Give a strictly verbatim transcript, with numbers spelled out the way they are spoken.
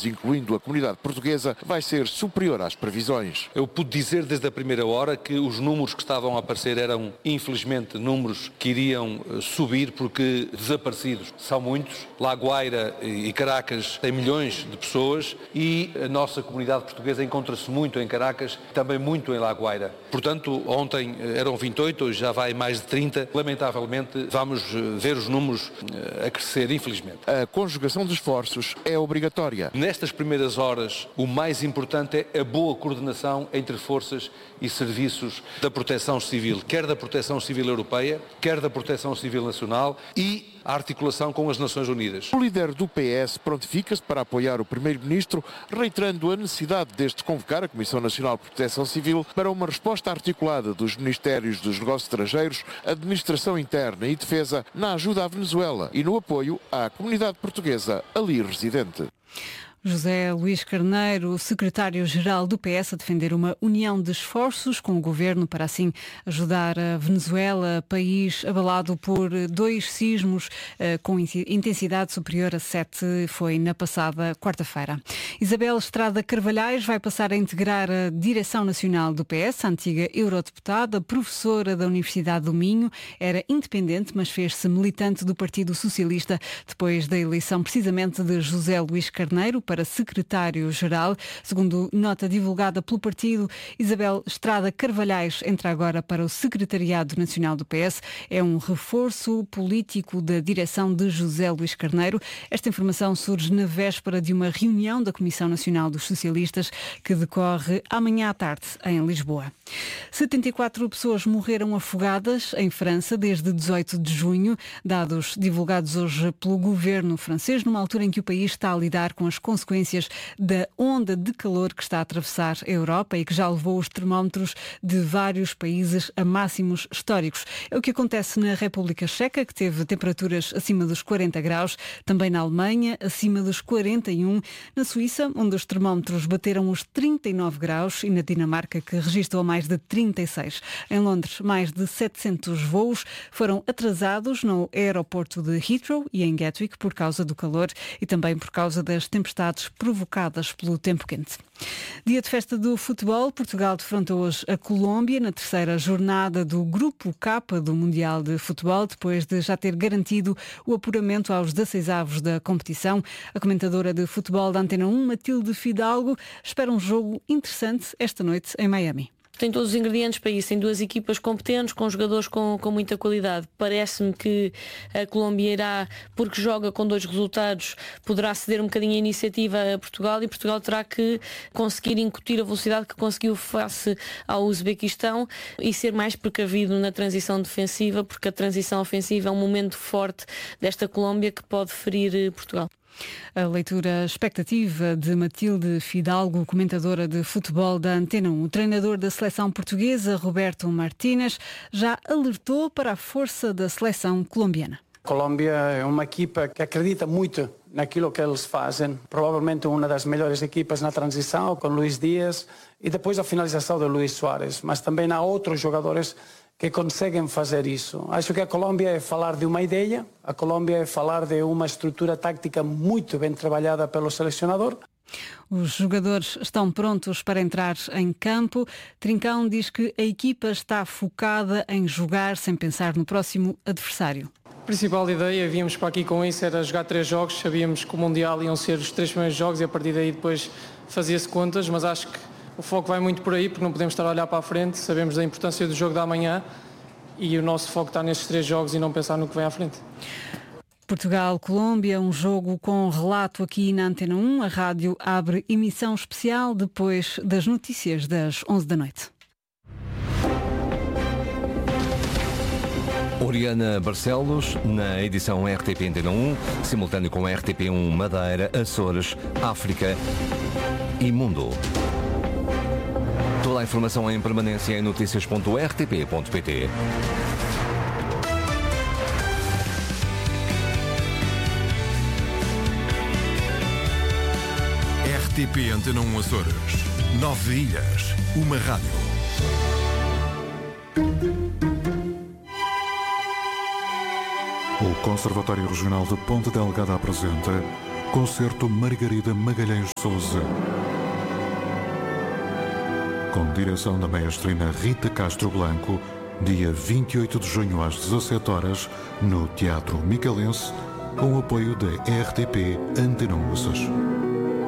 todos, incluindo a comunidade portuguesa, vai ser superior às previsões. Eu pude dizer desde a primeira hora que os números que estavam a aparecer eram, infelizmente, números que iriam subir porque desaparecidos são muitos. La Guaira e Caracas têm milhões de pessoas e a nossa comunidade portuguesa encontra-se muito em Caracas, também muito em La Guaira. Portanto, ontem eram vinte e oito, hoje já vai mais de trinta. Lamentavelmente, vamos ver os números a crescer, infelizmente. A conjugação de esforços é obrigatória. Nestas primeiras horas, o mais importante é a boa coordenação entre forças e serviços da Proteção Civil, quer da Proteção Civil Europeia, quer da Proteção Civil Nacional e a articulação com as Nações Unidas. O líder do P S prontifica-se para apoiar o primeiro-ministro, reiterando a necessidade deste convocar a Comissão Nacional de Proteção Civil para uma resposta articulada dos Ministérios dos Negócios Estrangeiros, Administração Interna e Defesa na ajuda à Venezuela e no apoio à comunidade portuguesa ali residente. José Luís Carneiro, secretário-geral do P S, a defender uma união de esforços com o governo para assim ajudar a Venezuela, país abalado por dois sismos eh, com intensidade superior a sete, foi na passada quarta-feira. Isabel Estrada Carvalhais vai passar a integrar a direção nacional do P S, a antiga eurodeputada, professora da Universidade do Minho, era independente, mas fez-se militante do Partido Socialista depois da eleição precisamente de José Luís Carneiro para secretário-geral. Segundo nota divulgada pelo partido, Isabel Estrada Carvalhais entra agora para o Secretariado Nacional do P S. É um reforço político da direção de José Luís Carneiro. Esta informação surge na véspera de uma reunião da Comissão Nacional dos Socialistas que decorre amanhã à tarde em Lisboa. setenta e quatro pessoas morreram afogadas em França desde dezoito de junho, dados divulgados hoje pelo governo francês, numa altura em que o país está a lidar com as consequências da onda de calor que está a atravessar a Europa e que já levou os termómetros de vários países a máximos históricos. É o que acontece na República Checa, que teve temperaturas acima dos quarenta graus, também na Alemanha, acima dos quarenta e um, na Suíça, onde os termómetros bateram os trinta e nove graus, e na Dinamarca, que registrou mais de trinta e seis. Em Londres, mais de setecentos voos foram atrasados no aeroporto de Heathrow e em Gatwick por causa do calor e também por causa das tempestades provocadas pelo tempo quente. Dia de festa do futebol, Portugal defronta hoje a Colômbia na terceira jornada do Grupo K do Mundial de Futebol, depois de já ter garantido o apuramento aos dezasseis avos da competição. A comentadora de futebol da Antena um, Matilde Fidalgo, espera um jogo interessante esta noite em Miami. Tem todos os ingredientes para isso, tem duas equipas competentes, com jogadores com, com muita qualidade. Parece-me que a Colômbia irá, porque joga com dois resultados, poderá ceder um bocadinho a iniciativa a Portugal e Portugal terá que conseguir incutir a velocidade que conseguiu face ao Uzbequistão e ser mais precavido na transição defensiva, porque a transição ofensiva é um momento forte desta Colômbia que pode ferir Portugal. A leitura expectativa de Matilde Fidalgo, comentadora de futebol da Antena um. O treinador da seleção portuguesa, Roberto Martínez, já alertou para a força da seleção colombiana. A Colômbia é uma equipa que acredita muito naquilo que eles fazem. Provavelmente uma das melhores equipas na transição, com Luís Dias e depois a finalização de Luís Soares. Mas também há outros jogadores que conseguem fazer isso. Acho que a Colômbia é falar de uma ideia, a Colômbia é falar de uma estrutura tática muito bem trabalhada pelo selecionador. Os jogadores estão prontos para entrar em campo. Trincão diz que a equipa está focada em jogar sem pensar no próximo adversário. A principal ideia, viemos para aqui com isso, era jogar três jogos, sabíamos que o Mundial iam ser os três primeiros jogos e a partir daí depois fazia-se contas, mas acho que o foco vai muito por aí, porque não podemos estar a olhar para a frente, sabemos da importância do jogo da manhã e o nosso foco está nestes três jogos e não pensar no que vem à frente. Portugal-Colômbia, um jogo com relato aqui na Antena um. A rádio abre emissão especial depois das notícias das onze da noite. Oriana Barcelos, na edição R T P Antena um, simultâneo com a R T P um Madeira, Açores, África e Mundo. Toda a informação em permanência em notícias ponto r t p ponto p t. R T P Antena um Açores. Nove ilhas, uma rádio. O Conservatório Regional de Ponta Delgada apresenta Concerto Margarida Magalhães Souza. Com direção da maestrina Rita Castro Blanco, dia vinte e oito de junho às dezassete horas, no Teatro Micalense, com o apoio da R T P Antena Uças.